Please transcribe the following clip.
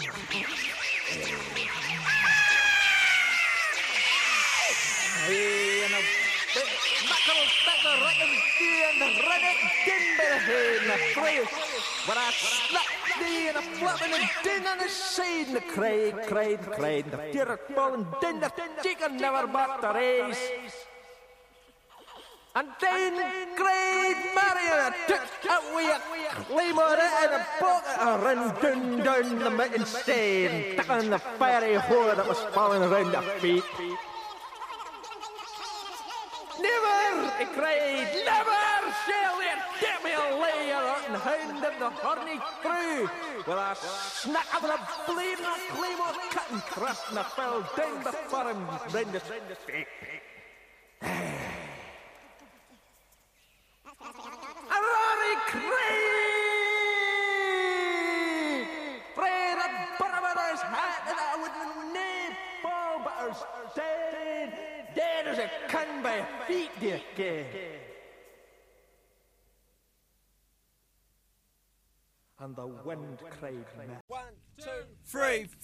En een makkel dat de rekken die en de redden dimmer heen naar vrees. Waar hij slap die en de flappen en ding aan de zijde. De kreeg. De tierk ballen din de chicken never back the race. En dan kreeg Mario tuk uit weer klimmen en een poker en dun met een steen. Takken de fairy hoor dat was vallen rond de feet. Never, ik kreeg, never shall it get me a layer out and hound of the horny crew. With a snack of the bleeding claymore cut and thrust and I fell down before him, round the stick. A Rory Craig! Pray the barber's hat and I wouldn't name ball butters dead. Dead as a can by feet, dear kid. And the wind cried, 1, 2, 3,